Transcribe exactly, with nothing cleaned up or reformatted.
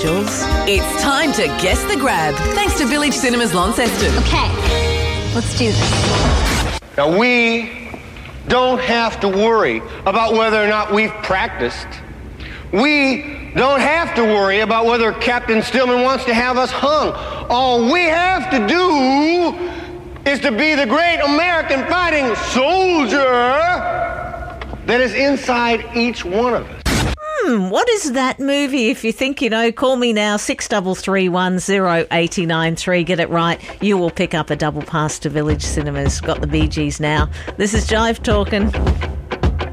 Jules. It's time to guess the grab, thanks to Village Cinemas Launceston. Okay, let's do this. Now, we don't have to worry about whether or not we've practiced. We don't have to worry about whether Captain Stillman wants to have us hung. All we have to do is to be the great American fighting soldier that is inside each one of us. Hmm, what is that movie? If you think you know, call me now, six three three one zero eight nine three. Get it right. You will pick up a double pass to Village Cinemas. Got the Bee Gees now. This is Jive Talking.